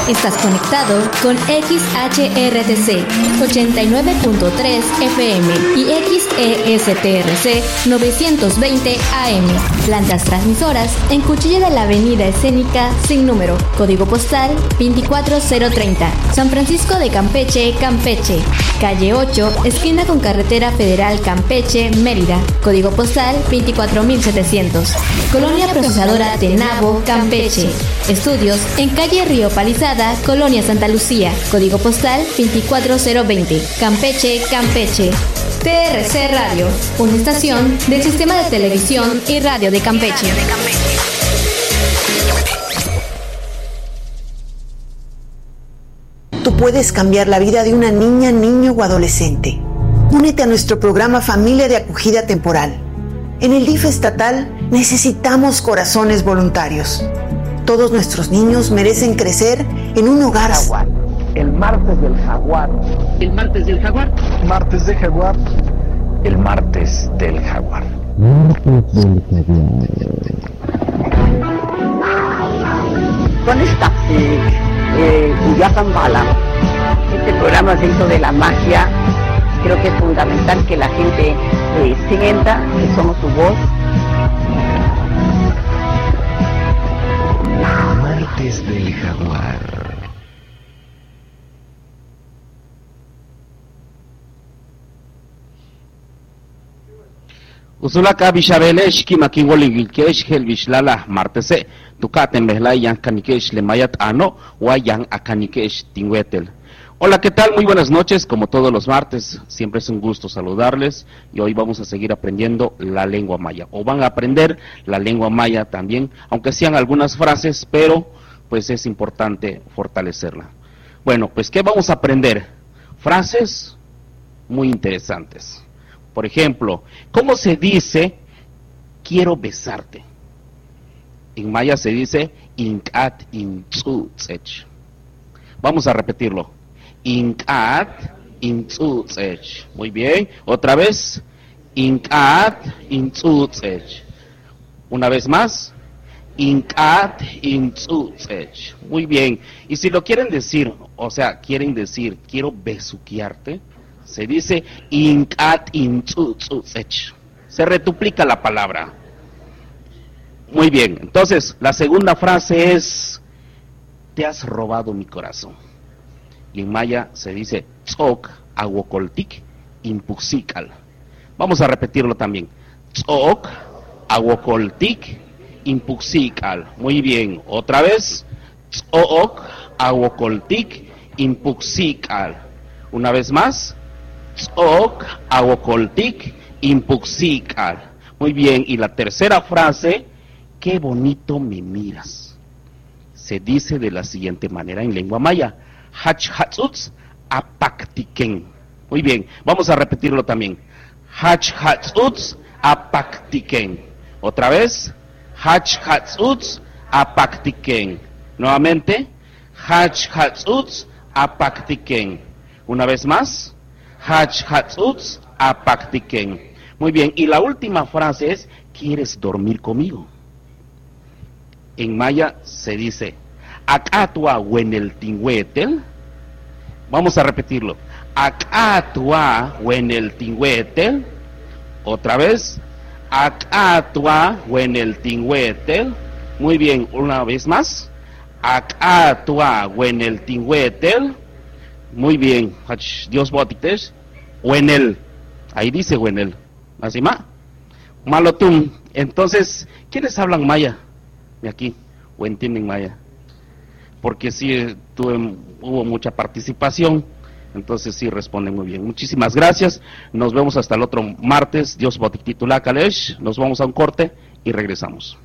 Estás conectado con XHRTC 89.3 FM y XESTRC 920 AM. Plantas transmisoras en Cuchilla de la Avenida Escénica sin número. Código postal 24030. San Francisco de Campeche, Campeche. Calle 8, esquina con Carretera Federal Campeche, Mérida. Código postal 24700. Colonia Procesadora Tenabo, Campeche. Estudios en calle Río Palizada, Colonia Santa Lucía. Código postal 24020. Campeche, Campeche. TRC Radio, una estación del Sistema de Televisión y Radio de Campeche. Tú puedes cambiar la vida de una niña, niño o adolescente. Únete a nuestro programa Familia de Acogida Temporal. En el DIF estatal necesitamos corazones voluntarios. Todos nuestros niños merecen crecer en un hogar. Jaguar. El martes del jaguar. El martes del jaguar. Martes de jaguar. El martes del jaguar. Con esta Bala. Este programa se hizo de la magia. Creo que es fundamental que la gente sienta que somos su voz. Martes del jaguar. Usulaka bishabelesh ki makingoligilkesh helvishlala martese tukaten behlay yang kanikesh lemayat ano wa yang akanikesh tingwetel. Hola, ¿qué tal? Muy buenas noches. Como todos los martes, siempre es un gusto saludarles y hoy vamos a seguir aprendiendo la lengua maya, o van a aprender la lengua maya también, aunque sean algunas frases, pero pues es importante fortalecerla. Bueno, pues ¿qué vamos a aprender? Frases muy interesantes. Por ejemplo, ¿cómo se dice quiero besarte? En maya se dice inkat intzutzech. Vamos a repetirlo. Inkat intzutzech. Muy bien. Otra vez. Inkat intzutzech. Una vez más. Inkat intzutzech. Muy bien. Y si lo quieren decir, o sea, quieren decir quiero besuquearte, se dice inkat intzutzech. Se retuplica la palabra. Muy bien. Entonces, la segunda frase es te has robado mi corazón. Y en maya se dice tzok aguocoltic impuxikal. Vamos a repetirlo también. Tzok aguocoltic impuxikal. Muy bien. Otra vez. Tzok aguocoltic impuxikal. Una vez más. Tzok aguocoltic impuxikal. Muy bien. Y la tercera frase, qué bonito me miras. Se dice de la siguiente manera en lengua maya. Hach hatzutz apaktiken. Muy bien, vamos a repetirlo también. Hach hatzutz apaktiken. Otra vez. Hach hatzutz apaktiken. Nuevamente. Hach hatzutz apaktiken. Una vez más. Hach hatzutz apaktiken. Muy bien, y la última frase es ¿quieres dormir conmigo? En maya se dice Akatua wenel tingüetel. Vamos a repetirlo. Akatua wenel tingüetel. Otra vez. Akatua wenel tingüetel. Muy bien, una vez más. Akatua wenel tingüetel. Muy bien. Dios botites. Wenel. Ahí dice wenel. Así más. Malotum. Entonces, ¿quiénes hablan maya? De aquí. ¿O entienden maya? Porque sí hubo mucha participación, entonces sí responden muy bien. Muchísimas gracias, nos vemos hasta el otro martes. Dios botic titula Kalesh, nos vamos a un corte y regresamos.